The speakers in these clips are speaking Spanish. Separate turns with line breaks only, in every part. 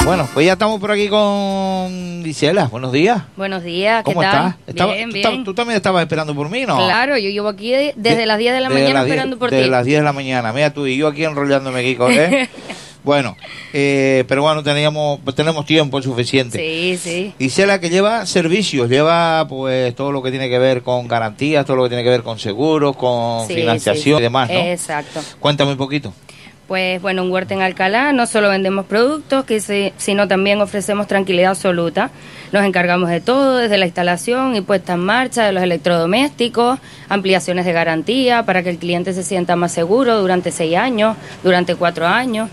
Bueno, pues ya estamos por aquí con Gisela. Buenos días.
Buenos días, ¿qué
¿Cómo
tal?
estás?
Bien.
¿Tú también estabas esperando por mí, no?
Claro, yo llevo aquí desde las 10 de la mañana esperando por ti.
Desde las 10 de la mañana. Mira tú y yo aquí enrollándome aquí, ¿eh? Bueno, pero bueno, tenemos tiempo suficiente.
Sí.
Gisela, que lleva servicios, lleva pues todo lo que tiene que ver con garantías, todo lo que tiene que ver con seguros, con financiación y demás, ¿no?
Exacto.
Cuéntame un poquito.
Pues bueno, en Huerta en Alcalá no solo vendemos productos, sino también ofrecemos tranquilidad absoluta. Nos encargamos de todo, desde la instalación y puesta en marcha de los electrodomésticos, ampliaciones de garantía para que el cliente se sienta más seguro durante 6 años, durante 4 años.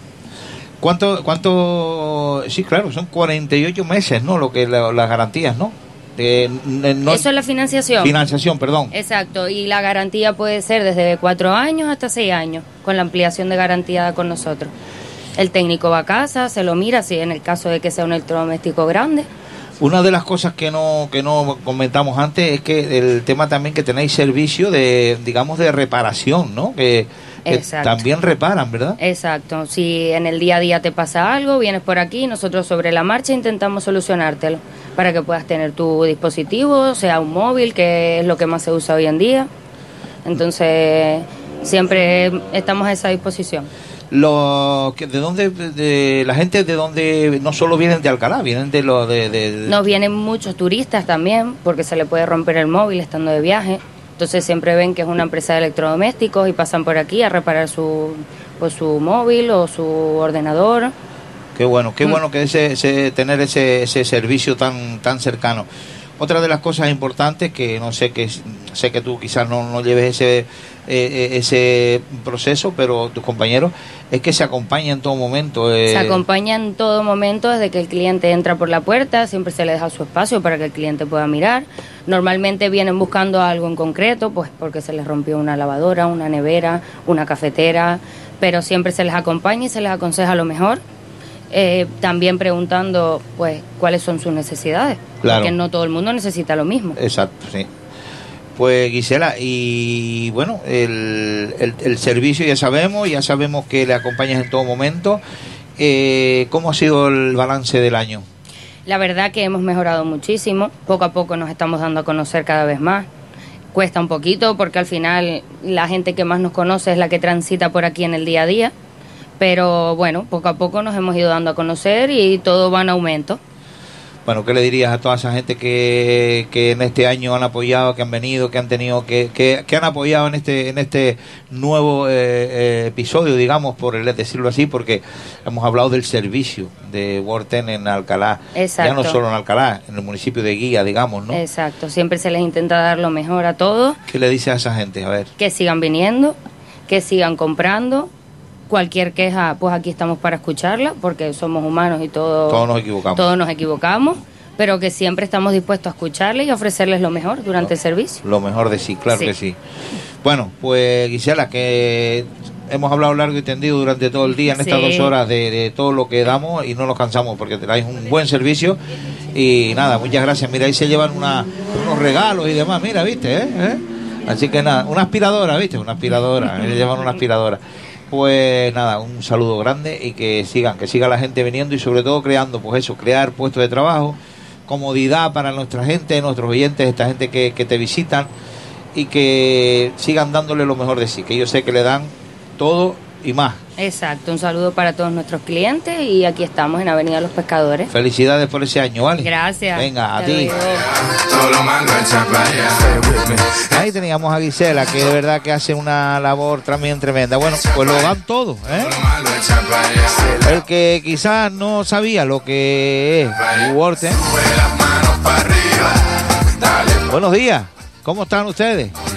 ¿Cuánto? Sí, claro, son 48 meses, ¿no? Lo que las garantías, ¿no?
No, eso es la financiación.
Financiación, perdón.
Exacto, y la garantía puede ser desde 4 años hasta 6 años, con la ampliación de garantía con nosotros. El técnico va a casa, se lo mira, si en el caso de que sea un electrodoméstico grande.
Una de las cosas que no comentamos antes es que el tema también que tenéis servicio de, digamos, de reparación, ¿no? Que también reparan, ¿verdad?
Exacto. Si en el día a día te pasa algo, vienes por aquí, nosotros sobre la marcha intentamos solucionártelo para que puedas tener tu dispositivo, sea un móvil, que es lo que más se usa hoy en día. Entonces, siempre estamos a esa disposición. La gente de donde no solo vienen de Alcalá, vienen Nos vienen muchos turistas también, porque se le puede romper el móvil estando de viaje. Entonces siempre ven que es una empresa de electrodomésticos y pasan por aquí a reparar su móvil o su ordenador.
Qué bueno que tener ese servicio tan cercano. Otra de las cosas importantes que sé que tú quizás no lleves ese proceso, pero tus compañeros, es que se acompaña en todo momento.
Se acompaña en todo momento desde que el cliente entra por la puerta, siempre se le deja su espacio para que el cliente pueda mirar. Normalmente vienen buscando algo en concreto, pues porque se les rompió una lavadora, una nevera, una cafetera, pero siempre se les acompaña y se les aconseja lo mejor. También preguntando pues cuáles son sus necesidades, claro, porque no todo el mundo necesita lo mismo.
Exacto, sí. Pues Gisela, y bueno, el servicio ya sabemos que le acompañas en todo momento. ¿Cómo ha sido el balance del año?
La verdad que hemos mejorado muchísimo, poco a poco nos estamos dando a conocer cada vez más. Cuesta un poquito porque al final la gente que más nos conoce es la que transita por aquí en el día a día. Pero bueno, poco a poco nos hemos ido dando a conocer y todo va en aumento.
Bueno, ¿qué le dirías a toda esa gente que en este año han apoyado, que han venido, que han tenido, que han apoyado en este nuevo episodio, digamos, por decirlo así, porque hemos hablado del servicio de Worten en Alcalá.
Exacto.
Ya no solo en Alcalá, en el municipio de Guía, digamos, ¿no?
Exacto, siempre se les intenta dar lo mejor a todos.
¿Qué le dices a esa gente? A ver.
Que sigan viniendo, que sigan comprando. Cualquier queja, pues aquí estamos para escucharla, porque somos humanos y todos nos equivocamos, pero que siempre estamos dispuestos a escucharles y ofrecerles lo mejor durante el servicio.
Lo mejor de sí, claro que sí. Bueno, pues Gisela, que hemos hablado largo y tendido durante todo el día en estas 2 horas de todo lo que damos y no nos cansamos porque traéis un buen servicio y nada, muchas gracias. Mira, ahí se llevan unos regalos y demás, mira, ¿viste? Así que nada, una aspiradora, ¿viste? Una aspiradora, llevan una aspiradora. Pues nada, un saludo grande y que siga la gente viniendo y sobre todo crear puestos de trabajo, comodidad para nuestra gente, nuestros oyentes, esta gente que te visitan y que sigan dándole lo mejor de sí, que yo sé que le dan todo y más.
Exacto, un saludo para todos nuestros clientes y aquí estamos en Avenida Los Pescadores.
Felicidades por ese año, ¿vale?
Gracias.
Venga, a ti. Ahí teníamos a Gisela, que de verdad que hace una labor también tremenda. Bueno, pues lo dan todo, ¿eh? El que quizás no sabía lo que es Worten. Buenos días, ¿cómo están ustedes?